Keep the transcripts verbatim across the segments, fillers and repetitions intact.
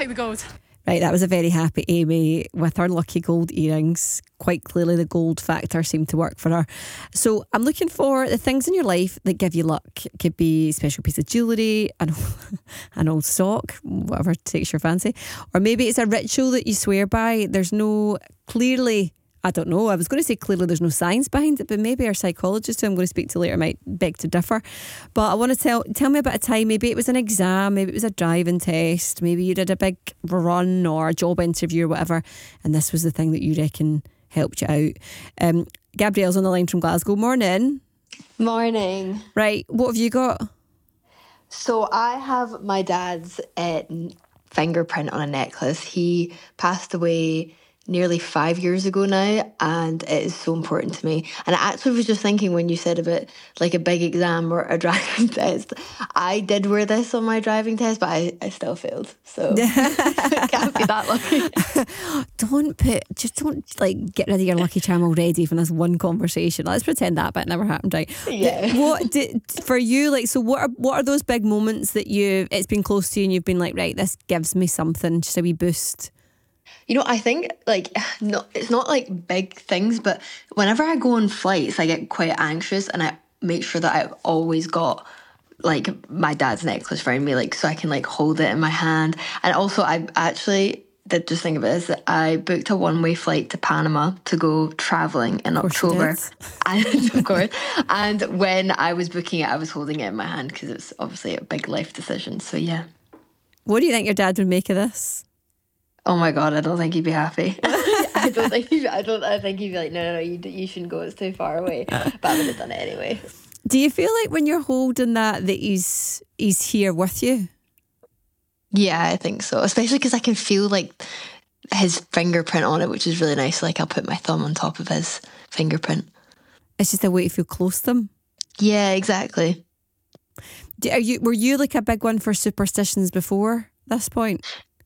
take the gold. Right, that was a very happy Amy with her lucky gold earrings. Quite clearly the gold factor seemed to work for her. So I'm looking for the things in your life that give you luck. It could be a special piece of jewellery, an, an old sock, whatever takes your fancy. Or maybe it's a ritual that you swear by. There's no clearly... I don't know. I was going to say clearly there's no science behind it, but maybe our psychologist who I'm going to speak to later might beg to differ. But I want to tell tell me about a time. Maybe it was an exam, maybe it was a driving test, maybe you did a big run or a job interview or whatever, and this was the thing that you reckon helped you out. Um, Gabrielle's on the line from Glasgow. Morning. Morning. Right, what have you got? So I have my dad's uh, fingerprint on a necklace. He passed away nearly five years ago now, and it is so important to me. And I actually was just thinking when you said about like a big exam or a driving test, I did wear this on my driving test, but I, I still failed. So it can't be that lucky. Don't put, just don't like get rid of your lucky charm already from this one conversation. Let's pretend that bit never happened, right? Yeah. What did, for you, like, so what are, what are those big moments that you, it's been close to you and you've been like, right, this gives me something, just a wee boost? You know, I think, like, no, it's not like big things, but whenever I go on flights, I get quite anxious, and I make sure that I've always got, like, my dad's necklace around me, like, so I can, like, hold it in my hand. And also, I actually did just think about this, that I booked a one-way flight to Panama to go travelling in October. And, of course. And when I was booking it, I was holding it in my hand because it's obviously a big life decision. So, yeah. What do you think your dad would make of this? Oh my God, I don't think he'd be happy. I don't think he'd, I don't. I think he'd be like, no, no, no, you you shouldn't go. It's too far away. But I would have done it anyway. Do you feel like when you're holding that that he's he's here with you? Yeah, I think so. Especially because I can feel like his fingerprint on it, which is really nice. Like I'll put my thumb on top of his fingerprint. It's just a way to feel close to him. Yeah, exactly. Do, are you were you like a big one for superstitions before this point?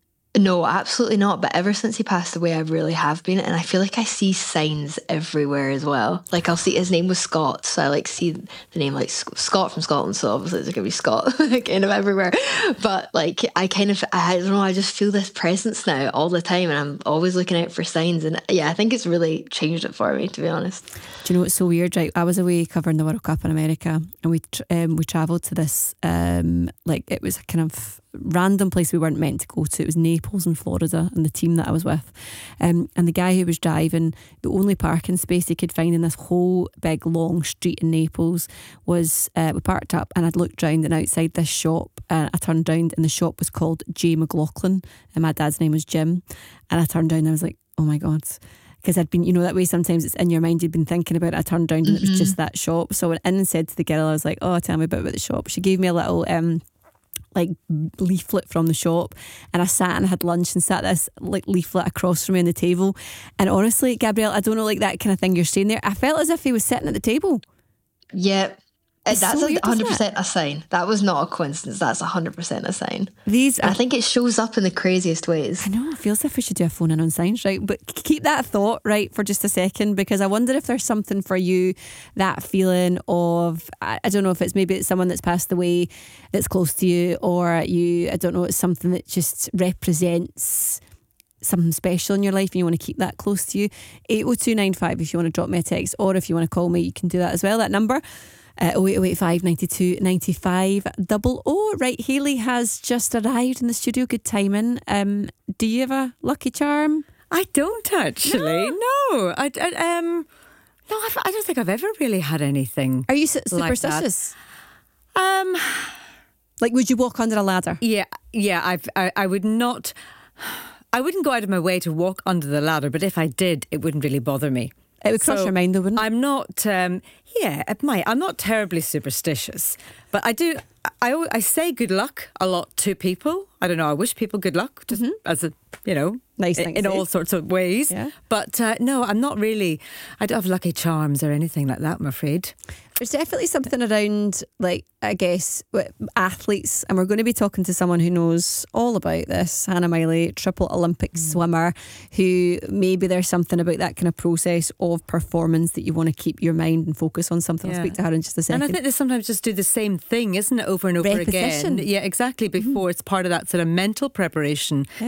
No, absolutely not. But ever since he passed away, I really have been. And I feel like I see signs everywhere as well. Like I'll see, his name was Scott. So I like see the name like Scott from Scotland. So obviously it's going to be Scott kind of everywhere. But like I kind of, I don't know, I just feel this presence now all the time. And I'm always looking out for signs. And yeah, I think it's really changed it for me, to be honest. Do you know what's so weird, right? I was away covering the World Cup in America, and we tr- um, we travelled to this, um, like it was a kind of random place we weren't meant to go to. It was Naples in Florida, and the team that I was with, um, and the guy who was driving, the only parking space he could find in this whole big long street in Naples was, uh, we parked up, and I'd looked round, and outside this shop, uh, I turned round, and the shop was called J McLaughlin, and my dad's name was Jim, and I turned round and I was like, oh my God. Because I'd been, you know, that way sometimes it's in your mind, you'd been thinking about it. I turned around and mm-hmm. it was just that shop. So I went in and said to the girl, I was like, oh, tell me a bit about the shop. She gave me a little um, like leaflet from the shop, and I sat and had lunch and sat this like leaflet across from me on the table. And honestly, Gabrielle, I don't know, like that kind of thing you're saying there, I felt as if he was sitting at the table. Yeah. It's That's so a weird, one hundred percent a sign. That was not a coincidence. That's one hundred percent a sign. These are, I think it shows up in the craziest ways. I know, it feels as if we should do a phone in on signs, right? But keep that thought, right, for just a second, because I wonder if there's something for you, that feeling of, I, I don't know if it's maybe it's someone that's passed away that's close to you, or you, I don't know, it's something that just represents something special in your life and you want to keep that close to you. eight oh two nine five if you want to drop me a text, or if you want to call me, you can do that as well. That number, Uh, oh eight oh eight five nine two nine five double oh. Right, Hayley has just arrived in the studio. Good timing. Um, do you have a lucky charm? I don't actually. No, no. I, I um, no. I've, I don't think I've ever really had anything. Are you su- superstitious? Like um, like would you walk under a ladder? Yeah, yeah. I've. I, I would not. I wouldn't go out of my way to walk under the ladder, but if I did, it wouldn't really bother me. It would cross so your mind though, wouldn't it? I'm not, um, yeah, it might. I'm not terribly superstitious, but I do, I, I say good luck a lot to people. I don't know, I wish people good luck, just mm-hmm. as a, you know, nice in, in all sorts of ways. Yeah. But uh, no, I'm not really, I don't have lucky charms or anything like that, I'm afraid. There's definitely something around, like, I guess, athletes, and we're going to be talking to someone who knows all about this, Hannah Miley, triple Olympic mm. swimmer, who maybe there's something about that kind of process of performance that you want to keep your mind and focus on something. Yeah. I'll speak to her in just a second. And I think they sometimes just do the same thing, isn't it, over and over Repetition. again? Yeah, exactly, before mm. it's part of that sort of mental preparation. Yeah.